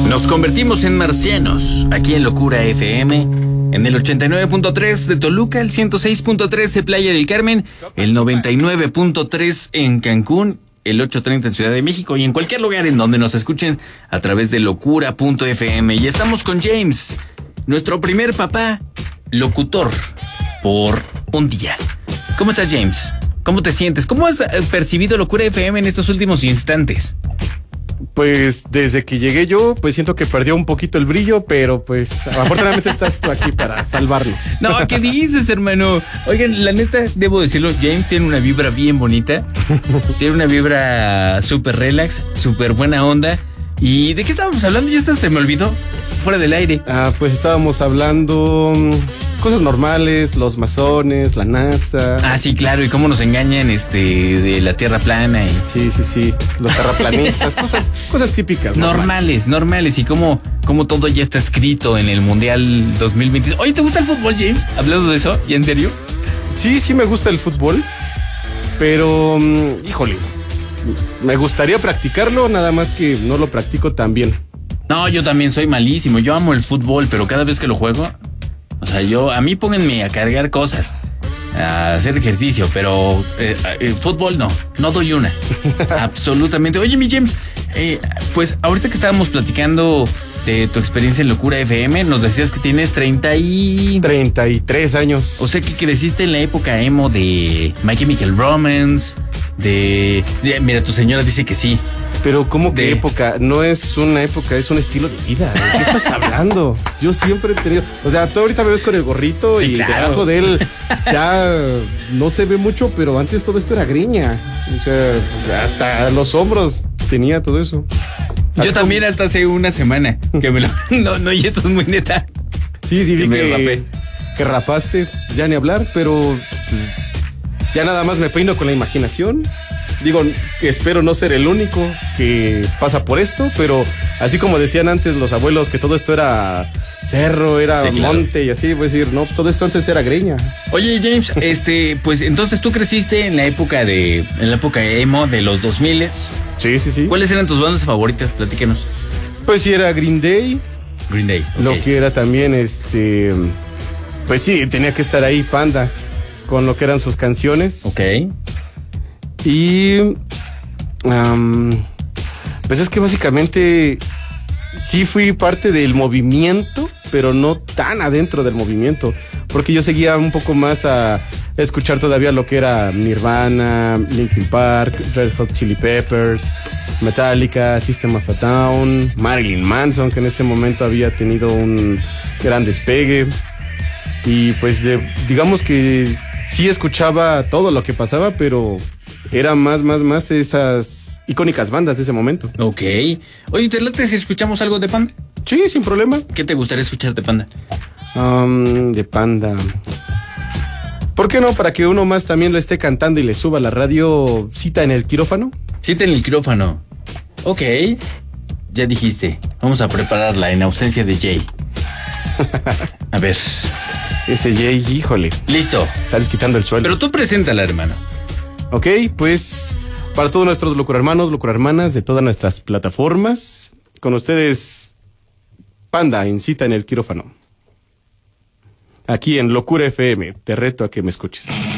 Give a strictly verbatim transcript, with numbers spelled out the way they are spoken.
Nos convertimos en marcianos, aquí en Locura F M, en el ochenta y nueve punto tres de Toluca, el ciento seis punto tres de Playa del Carmen, el noventa y nueve punto tres en Cancún, el ochocientos treinta en Ciudad de México y en cualquier lugar en donde nos escuchen a través de locura punto f m. Y estamos con James, nuestro primer papá locutor por un día. ¿Cómo estás, James? ¿Cómo te sientes? ¿Cómo has percibido Locura F M en estos últimos instantes? Pues desde que llegué yo, pues siento que perdió un poquito el brillo, pero pues afortunadamente estás tú aquí para salvarnos. No, ¿qué dices, hermano? Oigan, la neta, debo decirlo, James tiene una vibra bien bonita, tiene una vibra súper relax, súper buena onda. ¿Y de qué estábamos hablando? Ya hasta se me olvidó, fuera del aire. Ah, pues estábamos hablando cosas normales, los masones, la NASA. Ah, sí, claro, y cómo nos engañan este de la Tierra plana. Y... Sí, sí, sí, los terraplanistas, cosas, cosas típicas. Normales, normales, normales, y cómo, cómo todo ya está escrito en el Mundial dos mil veinte. Oye, ¿te gusta el fútbol, James? Hablando de eso, ¿y en serio? Sí, sí me gusta el fútbol, pero, híjole, me gustaría practicarlo, nada más que no lo practico tan bien. No, yo también soy malísimo, yo amo el fútbol, pero cada vez que lo juego... O sea, yo, a mí pónganme a cargar cosas, a hacer ejercicio, pero eh, eh, fútbol no, no doy una. Absolutamente. Oye, mi James, eh, pues ahorita que estábamos platicando de tu experiencia en Locura F M, nos decías que tienes treinta y... treinta y tres años. O sea, que creciste en la época emo de My Chemical Romance, de... de mira, tu señora dice que sí. Pero ¿cómo que de... época? No es una época, es un estilo de vida. ¿De qué estás hablando? Yo siempre he tenido... O sea, tú ahorita me ves con el gorrito, sí, y claro, debajo de él ya no se ve mucho, pero antes todo esto era greña. O sea, hasta los hombros tenía todo eso. Yo hasta también hasta hace una semana que me lo... No, no, y esto es muy neta. Sí, sí, vi que, que, rapé. que rapaste, ya ni hablar, pero ya nada más me peino con la imaginación. Digo, espero no ser el único que pasa por esto, pero así como decían antes los abuelos que todo esto era cerro, era sí, claro, monte y así, voy a decir, no, todo esto antes era greña. Oye, James, este, pues entonces tú creciste en la época de, en la época emo de los dos miles. Sí, sí, sí. ¿Cuáles eran tus bandas favoritas? Platícanos. Pues sí, era Green Day. Green Day. Okay. Lo que era también, este, pues sí, tenía que estar ahí Panda con lo que eran sus canciones. Ok. Y um, pues es que básicamente sí fui parte del movimiento, pero no tan adentro del movimiento, porque yo seguía un poco más a escuchar todavía lo que era Nirvana, Linkin Park, Red Hot Chili Peppers, Metallica, System of a Down, Marilyn Manson, que en ese momento había tenido un gran despegue. Y pues de, digamos que sí escuchaba todo lo que pasaba, pero era más, más, más esas icónicas bandas de ese momento. Ok. Oye, ¿te late si escuchamos algo de Panda? Sí, sin problema. ¿Qué te gustaría escuchar de Panda? Um, de Panda. ¿Por qué no? Para que uno más también lo esté cantando y le suba a la radio, Cita en el quirófano. Cita en el quirófano. Ok. Ya dijiste. Vamos a prepararla en ausencia de Jay. A ver. Ese Jay, híjole. Listo. Está desquitando el suelo. Pero tú preséntala, hermano. Ok, pues para todos nuestros locura hermanos, locura hermanas de todas nuestras plataformas, con ustedes Panda en Cita en el quirófano. Aquí en Locura F M, te reto a que me escuches.